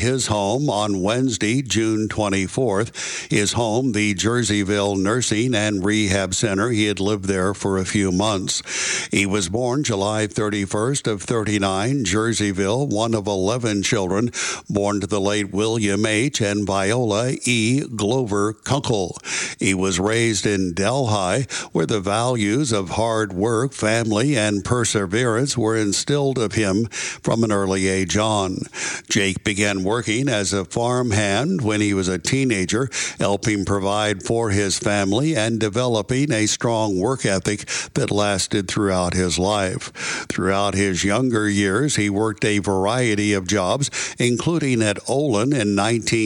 his home on Wednesday, June 24th. His home, the Jerseyville Nursing and Rehab Center. He had lived there for a few months. He was born July 31st of 39, Jerseyville, one of 11 children born to the late William H. and Viola E. Glover Kunkel. He was raised in Delhi, where the values of hard work, family, and perseverance were instilled of him from an early age on. Jake began working as a farmhand when he was a teenager, helping provide for his family and developing a strong work ethic that lasted throughout his life. Throughout his younger years, he worked a variety of jobs, including at Olin in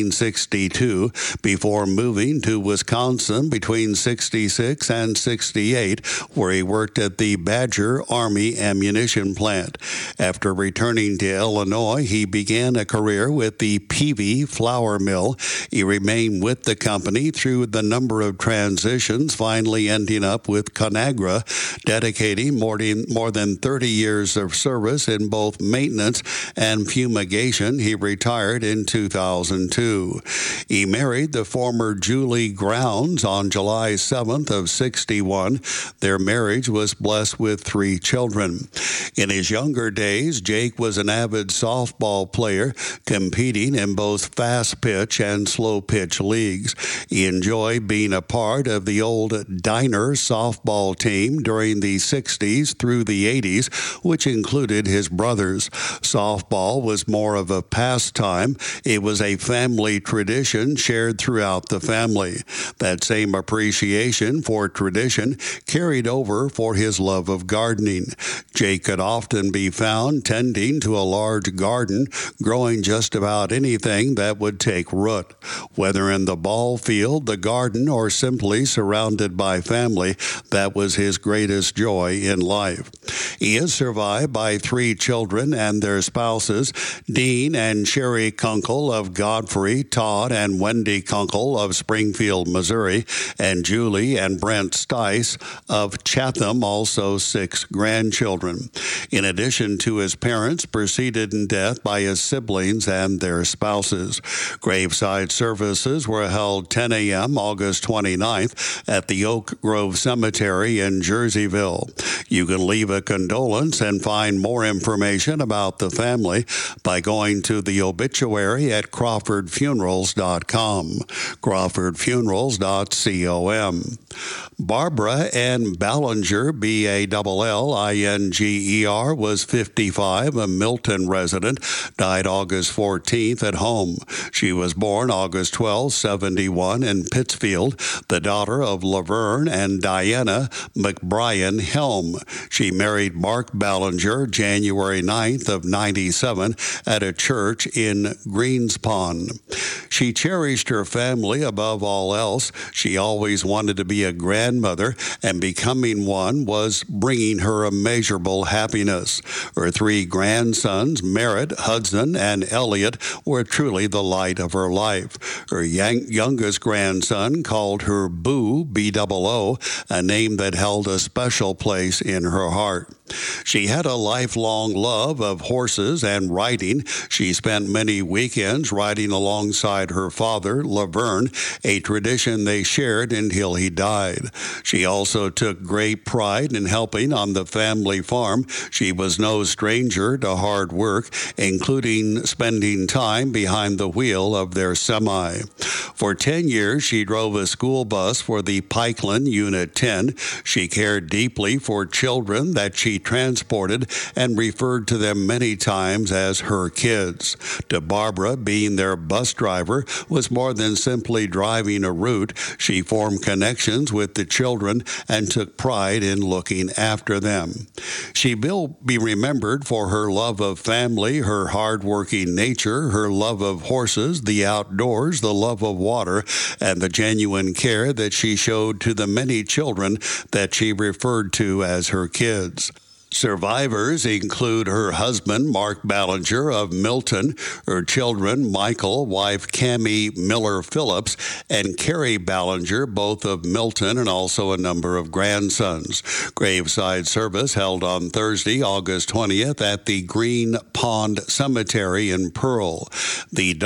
1962, before moving to Wisconsin between 66 and 68, where he worked at the Badger Army Ammunition Plant. After returning to Illinois, he began a career with the Peavey Flour Mill. He remained with the company through the number of transitions, finally ending up with Conagra, dedicating more than 30 years of service in both maintenance and fumigation. He retired in 2002. He married the former Julie Grounds on July 7th of 61. Their marriage was blessed with 3 children. In his younger days, Jake was an avid softball player, competing in both fast pitch and slow pitch leagues. He enjoyed being a part of the old Diner softball team during the 60s through the 80s, which included his brothers. Softball was more of a pastime. It was a family tradition shared throughout the family. That same appreciation for tradition carried over for his love of gardening. Jake could often be found tending to a large garden, growing just about anything that would take root. Whether in the ball field, the garden, or simply surrounded by family, that was his greatest joy in life. He is survived by 3 children and their spouses, Dean and Sherry Kunkel of Godfrey, Todd and Wendy Kunkel of Springfield, Missouri, and Julie and Brent Stice of Chatham, also 6 grandchildren. In addition to his parents, preceded in death by his siblings and their spouses. Graveside services were held 10 a.m. August 29th at the Oak Grove Cemetery in Jerseyville. You can leave a condolence and find more information about the family by going to the obituary at CrawfordFunerals.com, CrawfordFunerals.com. Barbara Ann Ballinger, Ballinger, was 55, a Milton resident, died August 14th at home. She was born August 12, 71 in Pittsfield, the daughter of Laverne and Diana McBrien Helm. She married Mark Ballinger January 9th of 97 at a church in Greenspond. She cherished her family above all else. She always wanted to be a grandmother, and becoming one was bringing her immeasurable happiness. Her 3 grandsons, Merritt, Hudson, and Elliot, were truly the light of her life. Her youngest grandson called her Boo, B-O-O, a name that held a special place in her heart. She had a lifelong love of horses and riding. She spent many weekends riding alongside her father, Laverne, a tradition they shared until he died. She also took great pride in helping on the family farm. She was no stranger to hard work, including spending time behind the wheel of their semi. For 10 years, she drove a school bus for the Pikeland Unit 10. She cared deeply for children that she transported and referred to them many times as her kids. To Barbara, being their bus driver was more than simply driving a route. She formed connections with the children and took pride in looking after them. She will be remembered for her love of family, her hard-working nature, her love of horses, the outdoors, the love of water, and the genuine care that she showed to the many children that she referred to as her kids. Survivors include her husband, Mark Ballinger of Milton, her children, Michael, wife Cammie Miller Phillips, and Carrie Ballinger, both of Milton, and also a number of grandsons. Graveside service held on Thursday, August 20th at the Green Pond Cemetery in Pearl. The